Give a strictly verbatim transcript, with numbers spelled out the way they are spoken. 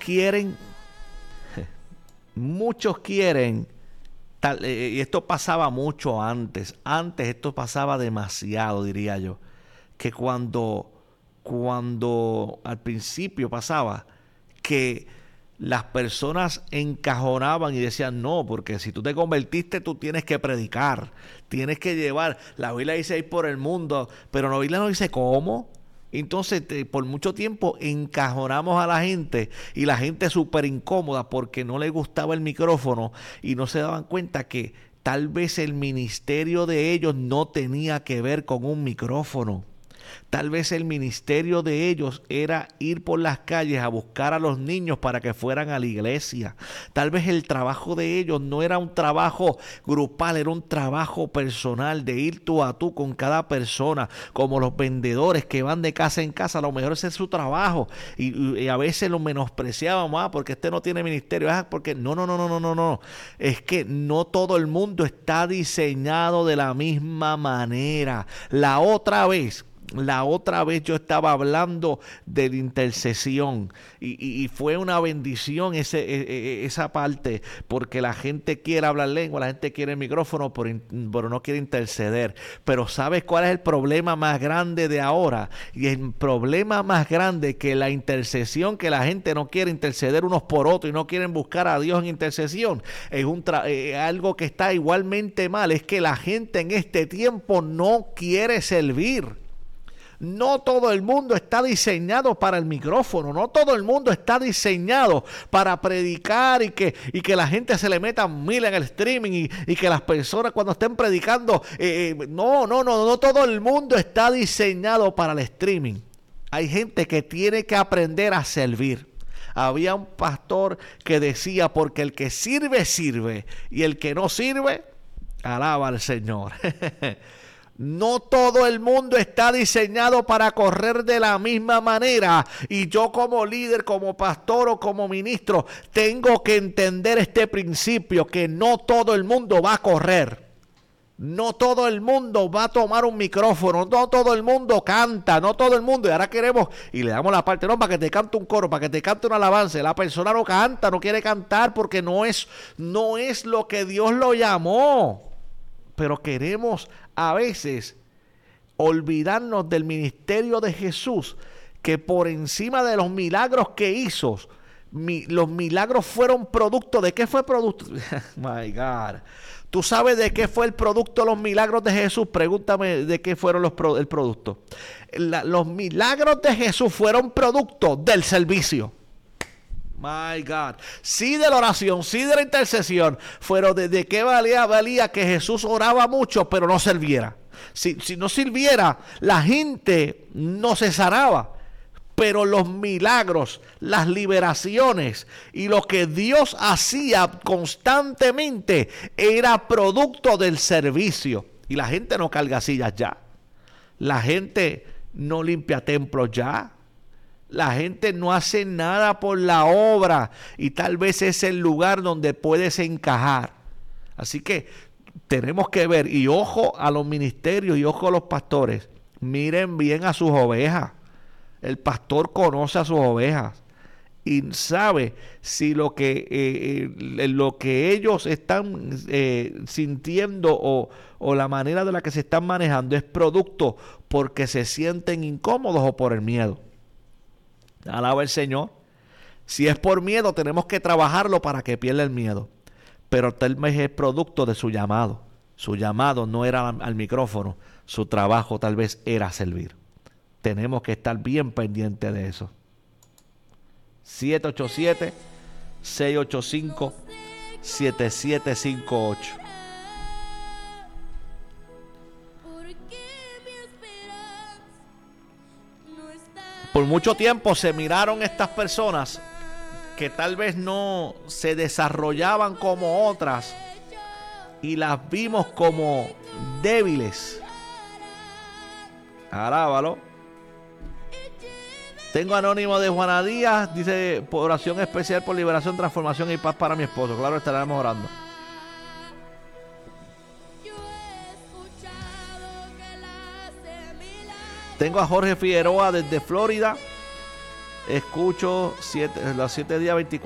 quieren, muchos quieren, tal, eh, y esto pasaba mucho antes, antes esto pasaba demasiado, diría yo, que cuando, cuando al principio pasaba que las personas encajonaban y decían, no, porque si tú te convertiste, tú tienes que predicar, tienes que llevar, la Biblia dice ir por el mundo, pero la Biblia no dice cómo. Entonces, te, por mucho tiempo encajonamos a la gente y la gente súper incómoda porque no le gustaba el micrófono y no se daban cuenta que tal vez el ministerio de ellos no tenía que ver con un micrófono. Tal vez el ministerio de ellos era ir por las calles a buscar a los niños para que fueran a la iglesia. Tal vez el trabajo de ellos no era un trabajo grupal, era un trabajo personal de ir tú a tú con cada persona, como los vendedores que van de casa en casa. A lo mejor ese es su trabajo y, y a veces lo menospreciábamos, ah, porque este no tiene ministerio, ah, porque no, no, no, no, no, no, no. Es que no todo el mundo está diseñado de la misma manera. La otra vez La otra vez yo estaba hablando de la intercesión y, y, y fue una bendición ese, esa parte, porque la gente quiere hablar lengua, la gente quiere el micrófono, pero, pero no quiere interceder. Pero ¿sabes cuál es el problema más grande de ahora? Y el problema más grande que la intercesión, que la gente no quiere interceder unos por otros y no quieren buscar a Dios en intercesión, es un tra- eh, algo que está igualmente mal, es que la gente en este tiempo no quiere servir. No todo el mundo está diseñado para el micrófono, no todo el mundo está diseñado para predicar y que, y que la gente se le meta mil en el streaming y, y que las personas cuando estén predicando, eh, no, no, no, no todo el mundo está diseñado para el streaming. Hay gente que tiene que aprender a servir. Había un pastor que decía, porque el que sirve, sirve, y el que no sirve, alaba al Señor. No todo el mundo está diseñado para correr de la misma manera y yo como líder, como pastor o como ministro tengo que entender este principio, que no todo el mundo va a correr. No todo el mundo va a tomar un micrófono, no todo el mundo canta, no todo el mundo, y ahora queremos, y le damos la parte, no, para que te cante un coro, para que te cante una alabanza. La persona no canta, no quiere cantar porque no es, no es lo que Dios lo llamó. Pero queremos a veces olvidarnos del ministerio de Jesús, que por encima de los milagros que hizo, mi, los milagros fueron producto. ¿De qué fue producto? My God. ¿Tú sabes de qué fue el producto de los milagros de Jesús? Pregúntame de qué fueron los pro, el producto. La, los milagros de Jesús fueron producto del servicio. My God. Sí de la oración, sí de la intercesión, pero de, de qué valía, valía que Jesús oraba mucho, pero no sirviera. Si, si no sirviera, la gente no se sanaba. Pero los milagros, las liberaciones y lo que Dios hacía constantemente era producto del servicio. Y la gente no carga sillas ya. La gente no limpia templos ya. La gente no hace nada por la obra y tal vez es el lugar donde puedes encajar. Así que tenemos que ver, y ojo a los ministerios y ojo a los pastores, miren bien a sus ovejas. El pastor conoce a sus ovejas y sabe si lo que, eh, eh, lo que ellos están eh, sintiendo o, o la manera de la que se están manejando es producto porque se sienten incómodos o por el miedo. Alaba el Señor. Si es por miedo, tenemos que trabajarlo para que pierda el miedo. Pero tal vez es producto de su llamado. Su llamado no era al, al micrófono. Su trabajo tal vez era servir. Tenemos que estar bien pendientes de eso. siete ocho siete, seis ocho cinco, siete siete cinco ocho. Por mucho tiempo se miraron estas personas que tal vez no se desarrollaban como otras y las vimos como débiles. Alábalo. Tengo anónimo de Juana Díaz, dice, por oración especial por liberación, transformación y paz para mi esposo. Claro, estaremos orando. Tengo a Jorge Figueroa desde Florida. escucho siete, los siete días veinticuatro